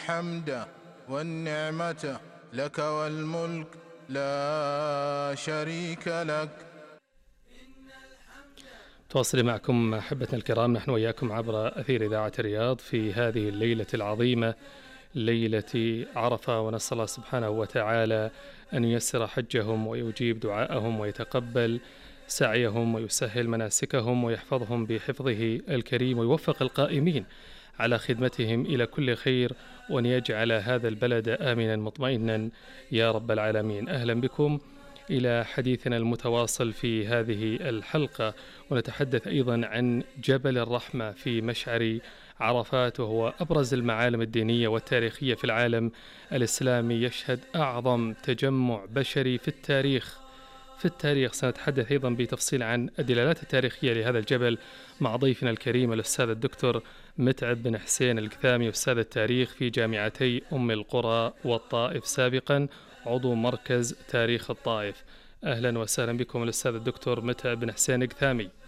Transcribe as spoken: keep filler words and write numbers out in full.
الحمد والنعمة لك والملك لا شريك لك. تواصل معكم أحبتنا الكرام، نحن وإياكم عبر أثير إذاعة الرياض في هذه الليلة العظيمة، ليلة عرفة، ونسأل الله سبحانه وتعالى أن ييسر حجهم ويجيب دعاءهم ويتقبل سعيهم ويسهل مناسكهم ويحفظهم بحفظه الكريم، ويوفق القائمين على خدمتهم إلى كل خير، وأن يجعل هذا البلد آمنا مطمئنا يا رب العالمين. أهلا بكم إلى حديثنا المتواصل في هذه الحلقة، ونتحدث أيضا عن جبل الرحمة في مشعر عرفات، وهو أبرز المعالم الدينية والتاريخية في العالم الإسلامي، يشهد أعظم تجمع بشري في التاريخ في التاريخ سنتحدث أيضا بتفصيل عن الدلالات التاريخية لهذا الجبل مع ضيفنا الكريم الأستاذ الدكتور متعب بن حسين القثامي، أستاذ التاريخ في جامعتي أم القرى والطائف سابقا، عضو مركز تاريخ الطائف. أهلا وسهلا بكم الأستاذ الدكتور متعب بن حسين القثامي.